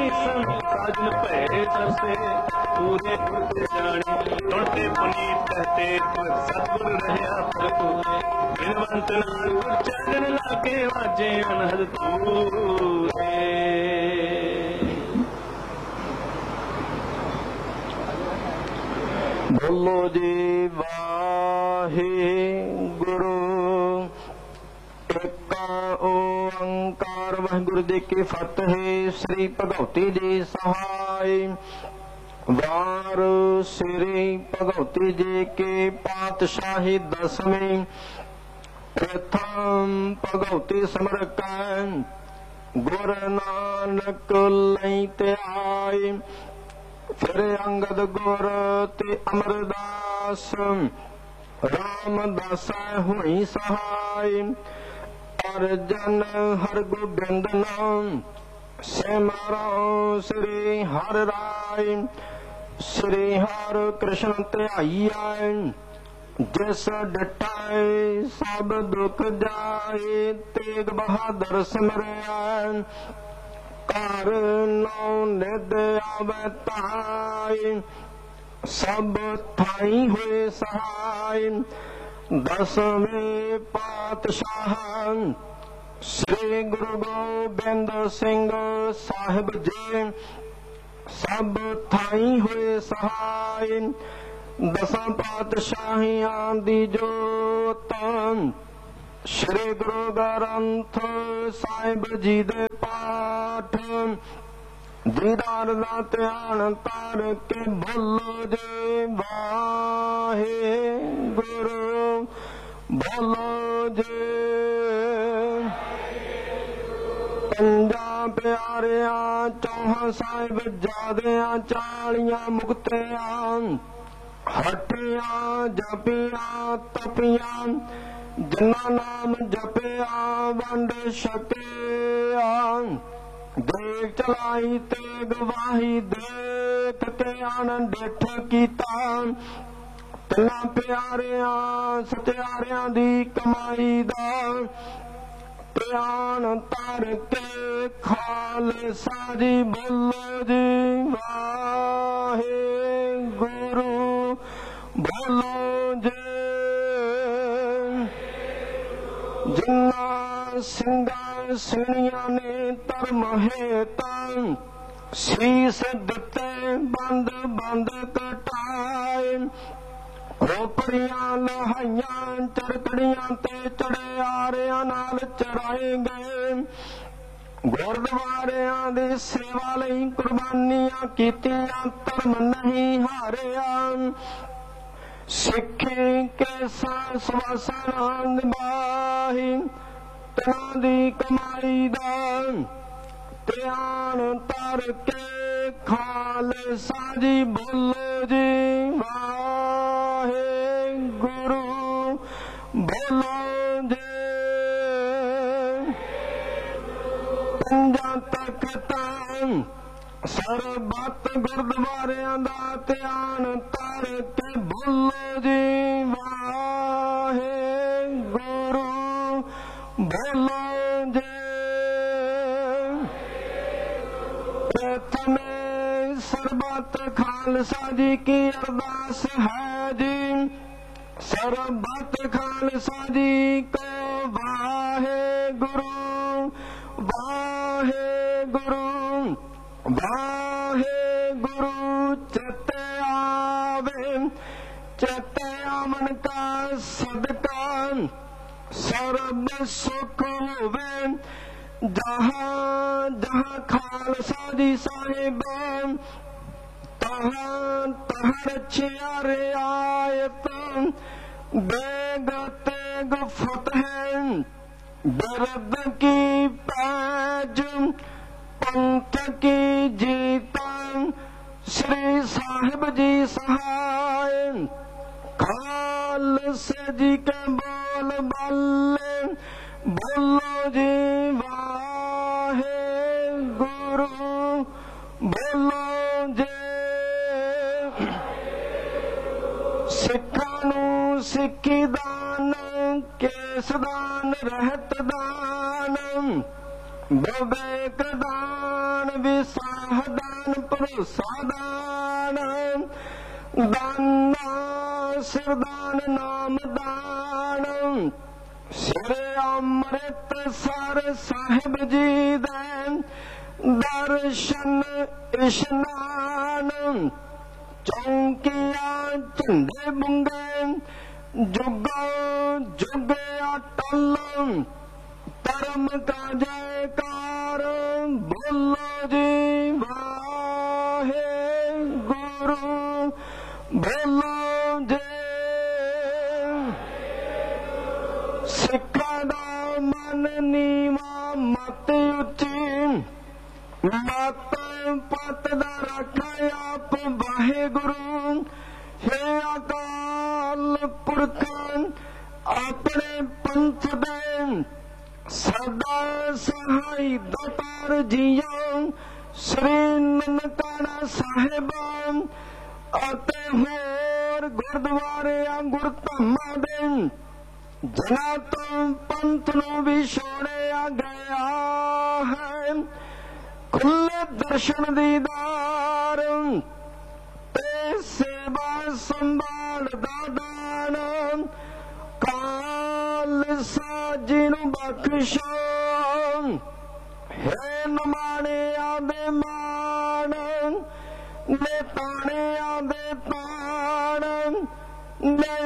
साजन भय सरसे पूरे जानी टुटे पुनीत कहते सतगुर रहया प्रभु बिनवंत नाल चरण लाके वाजे अनहद तूरे। बोलो जी वाहे गुरु ओंकार वाहिगुरु जी की फतेह। श्री भगवती जी सहाय। वार श्री भगवती जी की पातशाही दसवीं। प्रथम भगवती सिमर कै गुर नानक लई ते आए। फिर अंगद गुर ते अमरदास रामदास हुई सहाय। अर्जन हर गोबिंद नाम सिमरो श्री हर राय। श्री हर कृष्ण ध्याइया जिस डटाए सब दुख जाए। तेग बहादुर सिमरिया कर नौ निध आवे ताई। सब थाई हुए सहाय। दसवें पातशाह श्री गुरु गोबिंद सिंह साहिब जी सब थाई हुए सहाय। दसां पातशाहियां दी जोत श्री गुरु ग्रंथ साहिब जी दे पाठ। दीदार दा ध्यान तार के बोलो जे वाहे गुरु। बोलो जे पंजा प्यारिया चौहां साहिब जादिया चालियां मुक्तियां। हटिया जपिया तपिया जिन्ना नाम जपिया वंड छकिया। देख चलाई ते गवाही देख के आनंद डिठ कीता। तिना प्यारिया सत्यारिया दी कमाई दा ध्यान तार के खालसा जी। बोलो जी वाहे गुरु। बोलो जी जिन्ना सिंगा सिणिया ने धर्म हेता शीस दिते बंद बंद कटाए। खोपड़ियां लहाइयां चरकड़ियां ते चढ़े आरियां नाल चराए गए। गुरद्वारियां दी सेवा लई कुर्बानियां कीतियां धर्म नहीं हारिया। सिक्खी के सवासां निभाही तिना दी कमाई दा ध्यान तार के खालसा जी। बोलो जी वाहे गुरु। बोलो जी पंजा तख्तां सरबत गुरद्वारियां दा ध्यान तार के। बोलो जी वाहे गुरु। बोलो जी प्रथम सरबत खालसा जी की अरदास है जी। सरबत खालसा जी को वाहे गुरु। वाहे गुरु। वाहे गुरु। चते आवे चते आवन का सदका सर्ब सुख होवे। जहाँ जहाँ खालसा जी साहिब तहाँ तहाँ रछिया रियायत। बेग तेग फतेह दर्द की पैज पंथ की जीता। श्री साहिब जी सहाय। खालसा जी के बोल बाले। बोलो जी वाहे गुरु। बोलो जी सिखां नूं सिक्खी दान केस दान रहत दान। विवेक दान ਵਿਸਾਹ ਦਾਨ ਭਰੋਸਾ ਦਾਨ ਦਾਨਾ ਸਿਰਦਾਨ ਨਾਮ ਦਾਨ ਸ੍ਰੀ ਅੰਮ੍ਰਿਤਸਰ ਸਾਹਿਬ ਜੀ ਦੇ ਦਰਸ਼ਨ ਇਸ਼ਨਾਨ ਚੌਂਕੀਆਂ ਝੰਡੇ ਬੁੰਗੇ ਜੁਗੋ ਜੁਗ ਅਟਲ ਧਰਮ ਕਾ ਜੈਕਾਰ ਬੋਲੋ ਜੀ ਵਾਹਿਗੁਰੂ ਬੋਲੋ ਜੀ। ਸਿੱਖਾਂ ਦਾ ਮਨ ਨੀਵਾਂ ਮਤ ਉੱਚੀ ਮਤ ਪਤ ਦਾ ਰੱਖਿਆ ਆਪ ਵਾਹਿਗੁਰੂ ਹੈ ਅਕਾਲ ਪੁਰਖ ਆਪਣੇ ਪੰਥ ਦੇ ਸਦਾ ਸਹਾਈ ਦਾਤਾਰ ਜੀਓ ਸ੍ਰੀ ਨਨਕਾਣਾ ਸਾਹਿਬ ਅਤੇ ਹੋਰ ਗੁਰਦੁਆਰਿਆਂ ਗੁਰਧਾਮਾਂ ਦੇ ਜਿਨ੍ਹਾਂ ਤੋਂ ਪੰਥ ਨੂੰ ਵੀ ਛੋੜਿਆ ਗਿਆ ਹੈ ਖੁੱਲੇ ਦਰਸ਼ਨ ਦੀਦਾਰ ਤੇ ਸੇਵਾ ਸੰਭਾਲ ਦਾ ਦਾਨ ਖਾਲਸਾ ਜੀ ਨੂੰ ਬਖਸ਼ੋ ਹੈ ਨਮਾਣਿਆਂ ਦੇ ਮਾਣ ਨੇ ਤਾਣਿਆਂ ਦੇ ਤਾਣ ਨੇ